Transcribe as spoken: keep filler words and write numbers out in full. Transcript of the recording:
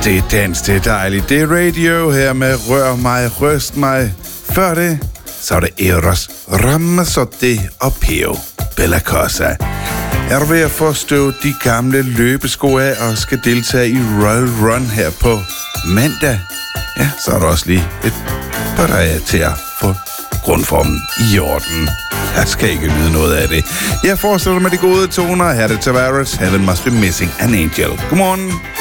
det er dans, det er dejligt. Det er radio her med Rør mig, Røst mig. Før det, så er det Eros Ramazzotti og Pio Bella Cosa. Er du ved at forstå de gamle løbesko af og skal deltage i Royal Run her på mandag? Ja, så er der også lige et par dage til at få grundformen i orden. Jeg skal ikke nyde noget af det. Jeg fortsætter med de gode toner. Her er det Tavares. Heaven must be missing an angel. Godmorgen.